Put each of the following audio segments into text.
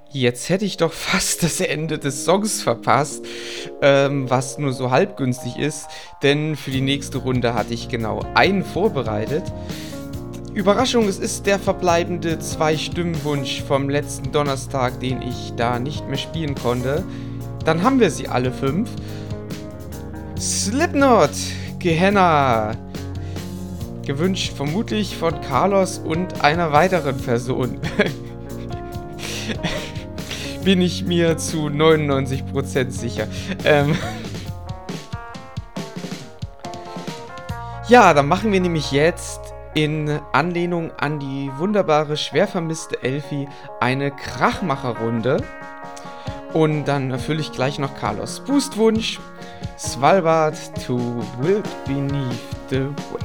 Jetzt hätte ich doch fast das Ende des Songs verpasst, was nur so halb günstig ist, denn für die nächste Runde hatte ich genau einen vorbereitet. Überraschung, es ist der verbleibende Zwei-Stimmen-Wunsch vom letzten Donnerstag, den ich da nicht mehr spielen konnte. Dann haben wir sie alle 5. Slipknot, Gehenna. Gewünscht vermutlich von Carlos und einer weiteren Person. Bin ich mir zu 99% sicher. Ja, dann machen wir nämlich jetzt in Anlehnung an die wunderbare, schwer vermisste Elfi eine Krachmacher-Runde. Und dann erfülle ich gleich noch Carlos Boostwunsch. Svalbard to Wild Beneath the Weight.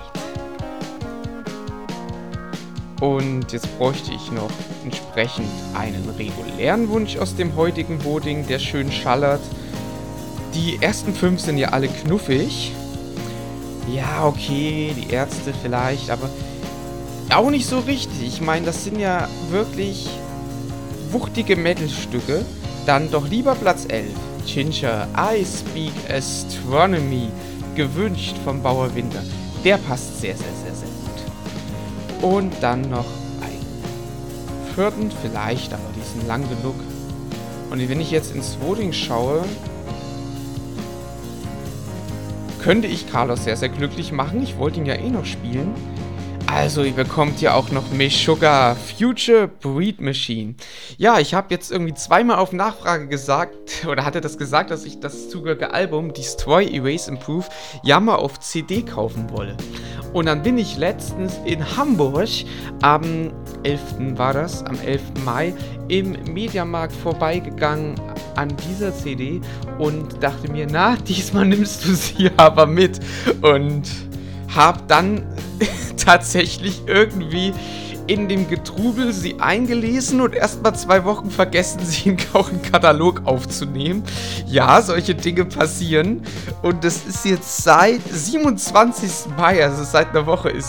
Und jetzt bräuchte ich noch entsprechend einen regulären Wunsch aus dem heutigen Voting, der schön schallert. Die ersten 5 sind ja alle knuffig. Ja, okay, die Ärzte vielleicht, aber auch nicht so richtig. Ich meine, das sind ja wirklich wuchtige Metal-Stücke. Dann doch lieber Platz 11. Ginger, I Speak Astronomy, gewünscht vom Bauer Winter. Der passt sehr, sehr, sehr, sehr gut. Und dann noch einen 4. vielleicht, aber die sind lang genug. Und wenn ich jetzt ins Voting schaue, könnte ich Carlos sehr, sehr glücklich machen. Ich wollte ihn ja eh noch spielen. Also, ihr bekommt ja auch noch Meshuggah, Future Breed Machine. Ja, ich habe jetzt irgendwie zweimal auf Nachfrage gesagt, oder hatte das gesagt, dass ich das zugehörige Album Destroy, Erase, Improve ja mal auf CD kaufen wolle. Und dann bin ich letztens in Hamburg, am 11. war das, am 11. Mai, im Mediamarkt vorbeigegangen an dieser CD und dachte mir, na, diesmal nimmst du sie aber mit. Und hab dann tatsächlich irgendwie in dem Getrubel sie eingelesen und erstmal 2 Wochen vergessen, sie in auch einen Katalog aufzunehmen. Ja, solche Dinge passieren. Und das ist jetzt seit 27. Mai, also seit einer Woche ist